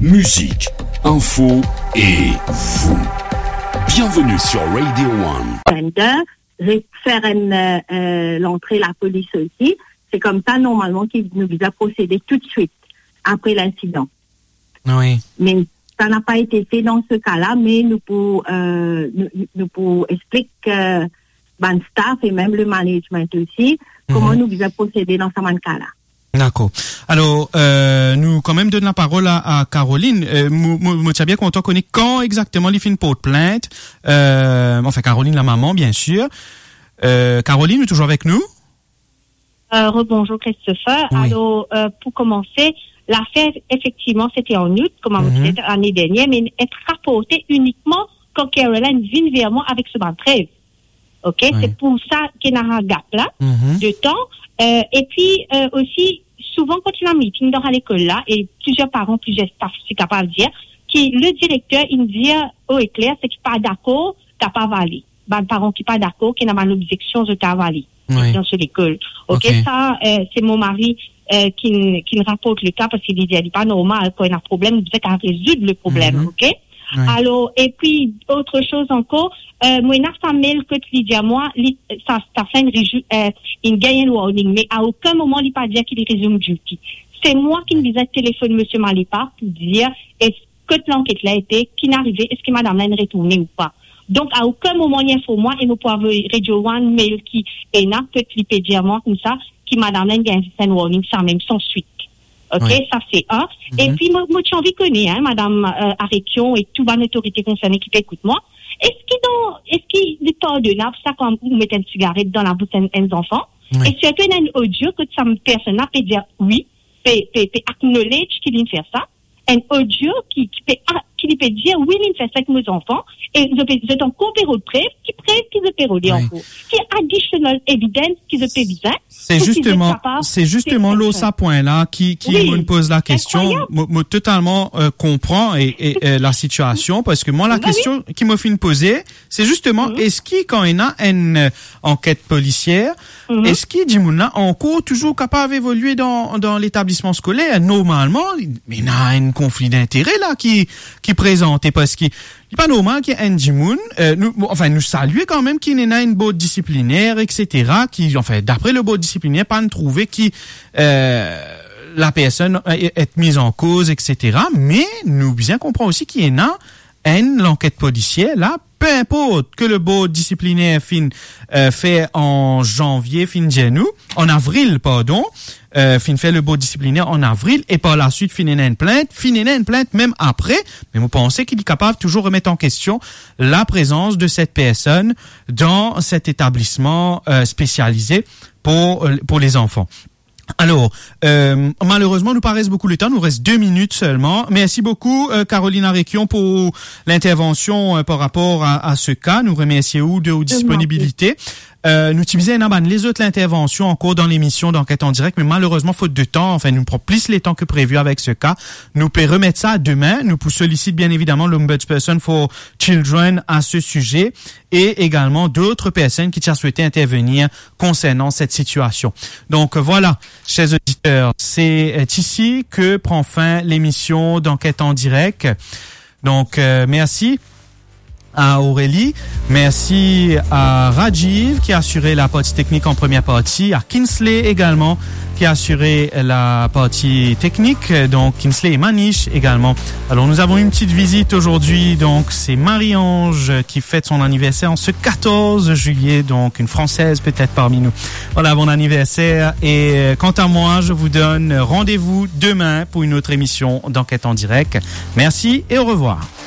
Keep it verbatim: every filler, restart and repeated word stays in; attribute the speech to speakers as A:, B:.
A: musique, info et vous. Bienvenue sur Radio One.
B: Faire une, euh, l'entrée la police aussi. C'est comme ça, normalement, qu'il nous a procédé tout de suite après l'incident.
C: Oui.
B: Mais ça n'a pas été fait dans ce cas-là, mais nous pour, euh, nous, nous pour expliquer euh, ben, staff et même le management aussi, mm-hmm. comment nous a procédé dans ce cas-là.
C: D'accord. Alors, euh, nous quand même donne la parole à, à Caroline. Euh, moi, tiens bien content qu'on connaît quand exactement les fins porte plainte. Euh, enfin, Caroline, la maman, bien sûr. Euh, Caroline est toujours avec nous?
D: Euh, rebonjour Christopher. Oui. Alors, euh, pour commencer, l'affaire, effectivement, c'était en août, comme on mm-hmm. disait l'année dernière, mais être rapportée uniquement quand Caroline vient vers moi avec ce banc de trêve. OK? Oui. C'est pour ça qu'il y a un gap là, mm-hmm. de temps. Euh, et puis, euh, aussi, souvent, quand il y a un meeting dans l'école là, et plusieurs parents, plusieurs staff, c'est capable de dire, qui, le directeur, il me dit, oh, est clair, c'est qu'il n'est pas d'accord, t'as pas avalé. Ben, le parent qui n'est pas d'accord, qui n'a pas l'objection, je t'ai avalé. Oui. Dans l'école. OK? Okay. Ça, euh, c'est mon mari, euh, qui, qui me rapporte le cas parce qu'il dit, il n'est pas normal, quand il y a un problème, il doit résoudre le problème. Mm-hmm. OK? Oui. Alors, et puis, autre chose encore, euh, moi, il y a un mail que tu dis à moi, ça, ça fait une, euh, une gain warning, mais à aucun moment, il n'a pas dit qu'il résume duty. C'est moi qui me disais téléphone monsieur Malipa pour dire, est-ce que l'enquête l'a été, qui n'est arrivé, est-ce que madame l'a retourné ou pas. Donc, à aucun moment, il y a pour moi, et nous pouvons avoir Radio One mail qui est là, peut clipper dire moi comme ça, qui madame l'a gain un warning, ça même sans suite. OK, oui. Ça c'est un. Mm-hmm. Et puis, moi, moi, j'ai envie de connaître, hein, madame euh, Aréquion et toute bonne autorité concernée qui écoute moi. Est-ce qu'il dans, est-ce qu'il est pardonnable, ça, quand vous mettez une cigarette dans la bouche d'un enfant? Oui. Et surtout, il y a une audio que ça me personne peut dire oui, peut, peut, peut acknowledge qu'il vient faire ça. Un audio qui, qui peut, qui peut dire oui, il fait ça avec mes enfants. Et je peux, je donne compéro de preuve, qui preuve, qui je peux relire en cours. Qui est additional evidence, qui je peux dire.
C: C'est justement, c'est justement là, ça point-là, qui, qui oui. me pose la question. Moi, totalement, euh, comprend et, et, et la situation, parce que moi, la bah question oui. qui m'a fait me poser, c'est justement, mm-hmm. est-ce qu'il, quand il y a une euh, enquête policière, mm-hmm. est-ce qu'il, dit là, en cours, toujours capable d'évoluer dans, dans l'établissement scolaire? Normalement, mais il y a un conflit d'intérêt, là, qui, qui présente, parce qu'il, c'est pas normal qu'il y ait un Jimoun, euh, nous, enfin, nous saluer quand même qu'il y ait une board disciplinaire, et cetera, qui, enfin, d'après le board disciplinaire, pas nous trouver qui, euh, la personne est, est mise en cause, et cetera. Mais, nous bien comprendre aussi qu'il y en a une, l'enquête policière, là, peu importe que le board disciplinaire fin, euh, fait en janvier, fin janvier, en avril, pardon, euh, fin fait le board disciplinaire en avril, et par la suite, fin une plainte, fin une plainte même après, mais vous pensez qu'il est capable de toujours remettre en question la présence de cette personne dans cet établissement euh, spécialisé pour, pour les enfants. Alors, euh, malheureusement, nous paraît beaucoup le temps. Nous reste deux minutes seulement. Merci beaucoup, euh, Caroline Aréquion, pour l'intervention euh, par rapport à, à ce cas. Nous remercions de vos disponibilités. Euh, nous utilisions les autres interventions encore dans l'émission d'enquête en direct, mais malheureusement, faute de temps, enfin, nous prenons plus les temps que prévu avec ce cas. Nous pouvons remettre ça demain. Nous sollicitons bien évidemment l'Ombudsperson for Children à ce sujet et également d'autres personnes qui ont souhaité intervenir concernant cette situation. Donc voilà, chers auditeurs, c'est ici que prend fin l'émission d'enquête en direct. Donc euh, merci à Aurélie, merci à Rajiv qui a assuré la partie technique en première partie, à Kinsley également qui a assuré la partie technique, donc Kinsley et Manish également. Alors nous avons une petite visite aujourd'hui, donc c'est Marie-Ange qui fête son anniversaire en ce quatorze juillet, donc une Française peut-être parmi nous. Voilà, bon anniversaire, et quant à moi, je vous donne rendez-vous demain pour une autre émission d'enquête en direct. Merci et au revoir.